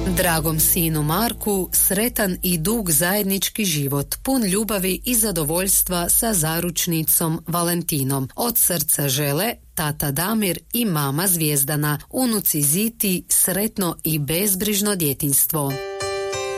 Dragom sinu Marku, sretan i dug zajednički život, pun ljubavi i zadovoljstva sa zaručnicom Valentinom. Od srca žele tata Damir i mama Zvijezdana, unuci Ziti, sretno i bezbrižno djetinjstvo.